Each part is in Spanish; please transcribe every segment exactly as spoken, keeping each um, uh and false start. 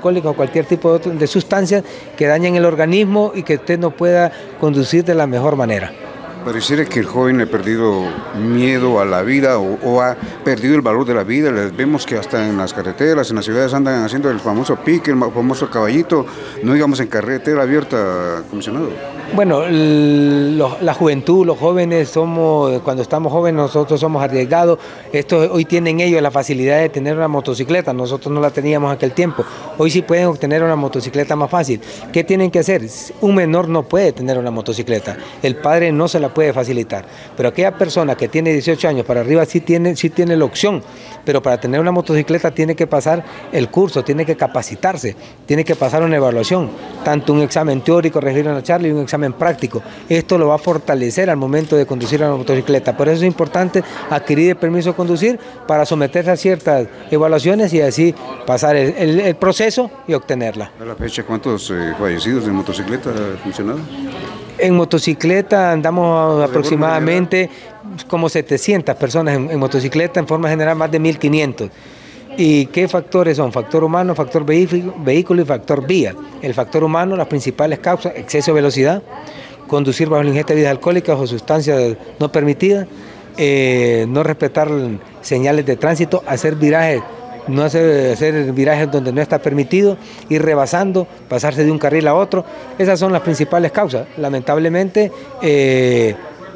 alcohólicas o cualquier tipo de, de sustancias que dañen el organismo y que usted no pueda conducir de la mejor manera. Pareciera que el joven ha perdido miedo a la vida o, o ha perdido el valor de la vida. Les vemos que hasta en las carreteras, en las ciudades andan haciendo el famoso pique, el famoso caballito, no digamos en carretera abierta, comisionado. Bueno, lo, la juventud, los jóvenes somos, cuando estamos jóvenes nosotros somos arriesgados. Esto, hoy tienen ellos la facilidad de tener una motocicleta, nosotros no la teníamos en aquel tiempo. Hoy sí pueden obtener una motocicleta más fácil. ¿Qué tienen que hacer? Un menor no puede tener una motocicleta, el padre no se la puede facilitar, pero aquella persona que tiene dieciocho años para arriba sí tiene, sí tiene la opción, pero para tener una motocicleta tiene que pasar el curso, tiene que capacitarse, tiene que pasar una evaluación, tanto un examen teórico, regir una charla y un examen práctico. Esto lo va a fortalecer al momento de conducir una motocicleta, por eso es importante adquirir el permiso de conducir para someterse a ciertas evaluaciones y así pasar el, el, el proceso y obtenerla. ¿A la fecha cuántos eh, fallecidos de motocicleta ha funcionado? En motocicleta andamos aproximadamente como setecientas personas en, en motocicleta, en forma general más de mil quinientos. ¿Y qué factores son? Factor humano, factor vehículo y factor vía. El factor humano, las principales causas: exceso de velocidad, conducir bajo la ingesta de bebidas alcohólicas o sustancias no permitidas, eh, no respetar señales de tránsito, hacer virajes, no hacer, hacer virajes donde no está permitido, ir rebasando, pasarse de un carril a otro. Esas son las principales causas. Lamentablemente, eh,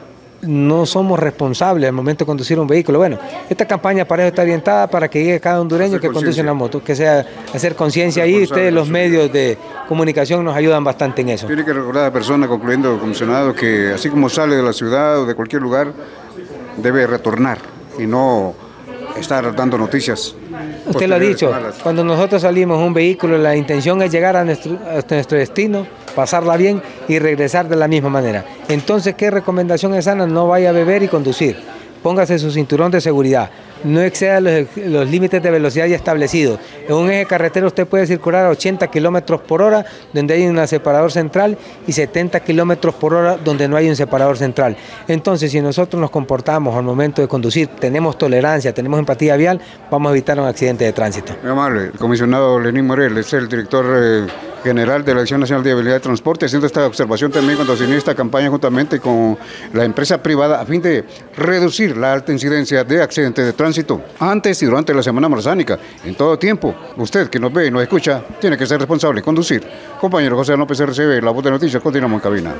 no somos responsables al momento de conducir un vehículo. Bueno, esta campaña para eso está orientada para que llegue cada hondureño que conduce una moto, que sea hacer conciencia ahí. Ustedes, los medios de comunicación, nos ayudan bastante en eso. Tiene que recordar a la persona, concluyendo, comisionado, que así como sale de la ciudad o de cualquier lugar, debe retornar y no estar dando noticias. Usted lo ha dicho, cuando nosotros salimos en un vehículo, la intención es llegar a nuestro, a nuestro destino, pasarla bien y regresar de la misma manera. Entonces, ¿qué recomendación es sana? No vaya a beber y conducir. Póngase su cinturón de seguridad. No exceda los, los límites de velocidad ya establecidos. En un eje carretero usted puede circular a ochenta kilómetros por hora, donde hay un separador central, y setenta kilómetros por hora, donde no hay un separador central. Entonces, si nosotros nos comportamos al momento de conducir, tenemos tolerancia, tenemos empatía vial, vamos a evitar un accidente de tránsito. Muy amable. El comisionado Lenín Morel es el director eh, general de la Dirección Nacional de Vialidad y Transporte, haciendo esta observación también cuando se inició esta campaña juntamente con la empresa privada a fin de reducir la alta incidencia de accidentes de tránsito antes y durante la Semana Marzánica, en todo tiempo. Usted que nos ve y nos escucha tiene que ser responsable y conducir. Compañero José López, R C B, La Voz de Noticias, continuamos en cabina.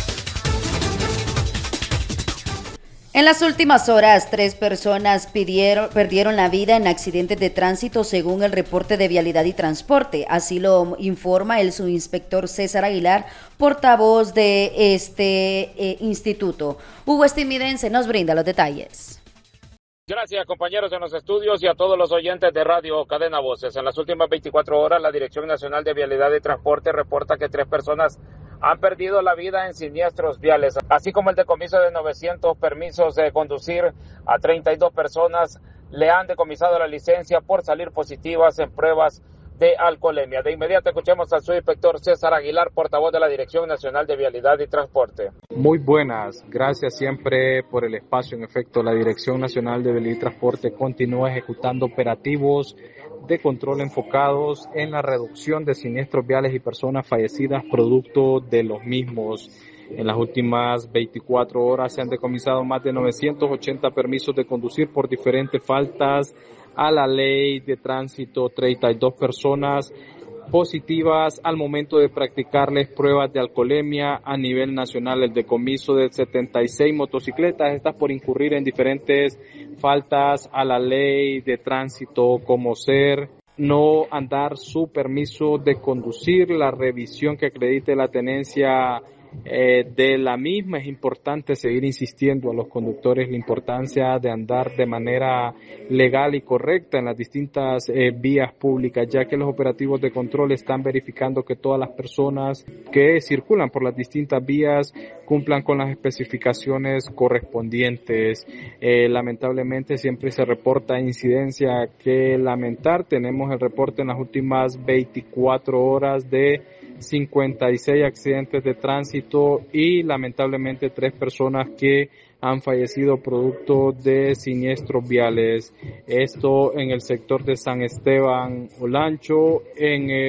En las últimas horas, tres personas pidieron, perdieron la vida en accidentes de tránsito según el reporte de Vialidad y Transporte. Así lo informa el subinspector César Aguilar, portavoz de este eh, instituto. Hugo Estimidense nos brinda los detalles. Gracias, compañeros en los estudios y a todos los oyentes de Radio Cadena Voces. En las últimas veinticuatro horas, la Dirección Nacional de Vialidad y Transporte reporta que tres personas han perdido la vida en siniestros viales, así como el decomiso de novecientos permisos de conducir. A treinta y dos personas le han decomisado la licencia por salir positivas en pruebas de alcoholemia. De inmediato escuchemos al subinspector César Aguilar, portavoz de la Dirección Nacional de Vialidad y Transporte. Muy buenas, gracias siempre por el espacio. En efecto, la Dirección Nacional de Vialidad y Transporte continúa ejecutando operativos de control enfocados en la reducción de siniestros viales y personas fallecidas producto de los mismos. En las últimas veinticuatro horas se han decomisado más de novecientos ochenta permisos de conducir por diferentes faltas a la ley de tránsito. Treinta y dos personas positivas al momento de practicarles pruebas de alcoholemia a nivel nacional. El decomiso de setenta y seis motocicletas, estas por incurrir en diferentes faltas a la ley de tránsito, como ser no andar su permiso de conducir, la revisión que acredite la tenencia Eh, de la misma. Es importante seguir insistiendo a los conductores la importancia de andar de manera legal y correcta en las distintas eh, vías públicas, ya que los operativos de control están verificando que todas las personas que circulan por las distintas vías cumplan con las especificaciones correspondientes. Eh, lamentablemente siempre se reporta incidencia que lamentar. Tenemos el reporte en las últimas veinticuatro horas de cincuenta y seis accidentes de tránsito y lamentablemente tres personas que han fallecido producto de siniestros viales. Esto en el sector de San Esteban Olancho, en el